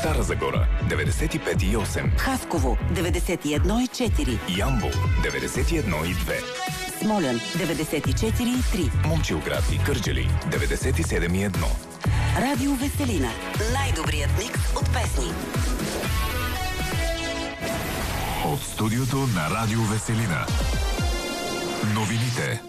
Стара Загора 95,8, Хасково 91,4, Ямбол 91,2, Смолян 94,3, Момчилград и Кърджали 97,1. Радио Веселина. Най-добрият микс от песни. От студиото на Радио Веселина. Новините.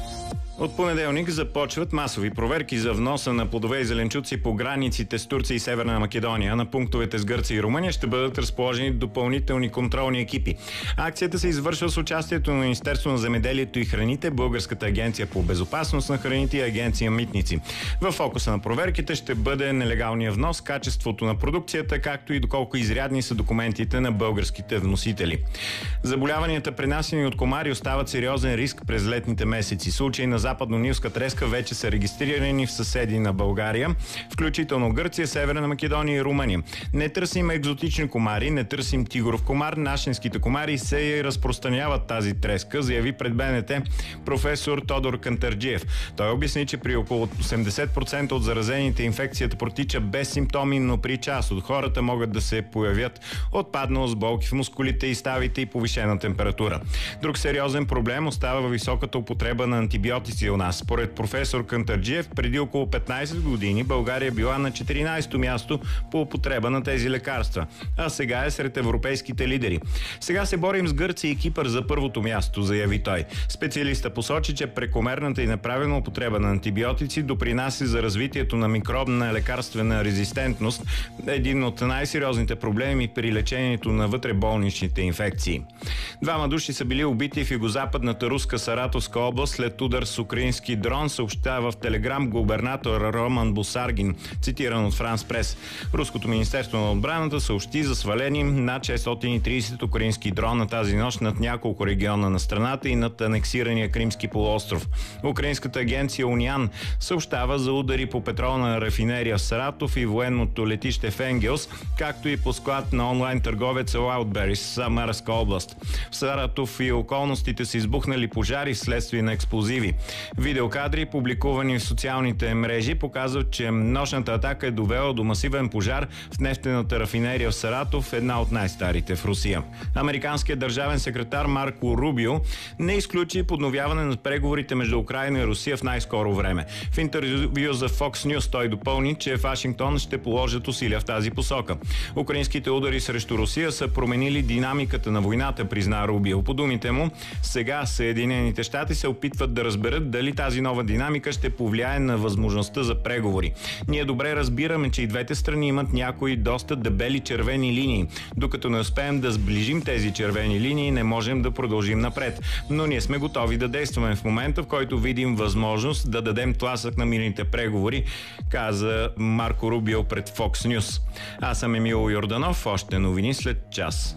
От понеделник започват масови проверки за вноса на плодове и зеленчуци по границите с Турция и Северна Македония. На пунктовете с Гърция и Румъния ще бъдат разположени допълнителни контролни екипи. Акцията се извършва с участието на Министерство на земеделието и храните, Българската агенция по безопасност на храните и Агенция Митници. В фокуса на проверките ще бъде нелегалния внос, качеството на продукцията, както и доколко изрядни са документите на българските вносители. Заболяванията, пренасени от комари, остават сериозен риск през летните месеци. Случаи на западно-нилска треска вече са регистрирани в съседи на България, включително Гърция, Северна Македония и Румъния. Не търсим екзотични комари, не търсим тигров комар, нашинските комари се разпространяват тази треска, заяви пред БНТ професор Тодор Кантарджиев. Той обясни, че при около 80% от заразените инфекцията протича без симптоми, но при част от хората могат да се появят отпадналост, болки в мускулите и ставите и повишена температура. Друг сериозен проблем остава високата употреба на антибиотици у нас. Според професор Кантарджиев, преди около 15 години България била на 14-то място по употреба на тези лекарства, а сега е сред европейските лидери. Сега се борим с Гърция и Кипър за първото място, заяви той. Специалиста посочи, че прекомерната и неправилна употреба на антибиотици допринася за развитието на микробна лекарствена резистентност, един от най-сериозните проблеми при лечението на вътреболничните инфекции. Двама души са били убити в югозападната руска Саратовска област след удар с украински дрон, съобщава в Телеграм губернатор Роман Бусаргин, цитиран от Франс Прес. Руското министерство на отбраната съобщи за свалени над 630 украински дрона тази нощ над няколко региона на страната и над анексирания Кримски полуостров. Украинската агенция Униан съобщава за удари по петролна рафинерия в Саратов и военното летище в Енгелс, както и по склад на онлайн търговеца Wildberries, Самарска област. В Саратов и околностите са избухнали пожари вследствие на експлозиви. Видеокадри, публикувани в социалните мрежи, показват, че нощната атака е довела до масивен пожар в нефтената рафинерия в Саратов, една от най-старите в Русия. Американският държавен секретар Марко Рубио не изключи подновяване на преговорите между Украйна и Русия в най-скоро време. В интервю за Fox News той допълни, че Вашингтон ще положат усилия в тази посока. Украинските удари срещу Русия са променили динамиката на войната, призна Рубио. По думите му, сега Съединените щати се опитват да разберат дали тази нова динамика ще повлияе на възможността за преговори. Ние добре разбираме, че и двете страни имат някои доста дебели червени линии. Докато не успеем да сближим тези червени линии, не можем да продължим напред. Но ние сме готови да действаме в момента, в който видим възможност да дадем тласък на мирните преговори, каза Марко Рубио пред Fox News. Аз съм Емил Йорданов, още новини след час.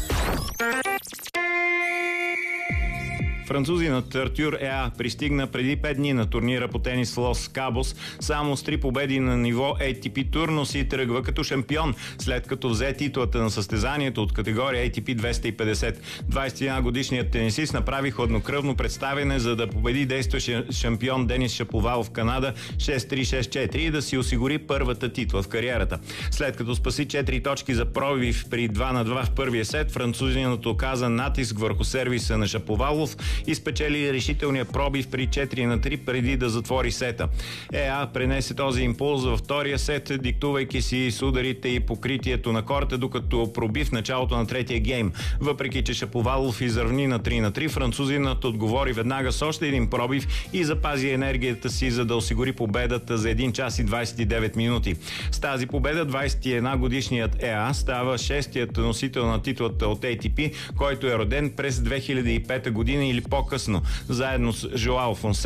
Французинът Артюр Еа пристигна преди 5 дни на турнира по тенис в Лос Кабос само с 3 победи на ниво ATP тур, но си тръгва като шампион, след като взе титлата на състезанието от категория ATP 250. 21-годишният тенисист направи хладнокръвно представяне, за да победи действащ шампион Денис Шаповалов в Канада 6-3-6-4 и да си осигури първата титла в кариерата. След като спаси 4 точки за пробив при 2-2 в първия сет, французинът оказа натиск върху сервиса на Шаповалов и спечели решителния пробив при 4-3 преди да затвори сета. Еа пренесе този импулс във втория сет, диктувайки си с ударите и покритието на корта, докато проби в началото на третия гейм. Въпреки че Шаповалов изравни на 3-3, французинът отговори веднага с още един пробив и запази енергията си, за да осигури победата за 1 час и 29 минути. С тази победа 21-годишният Еа става 6-тият носител на титлата от ATP, който е роден през 2005 година или по-късно, заедно с Жоао Фонсека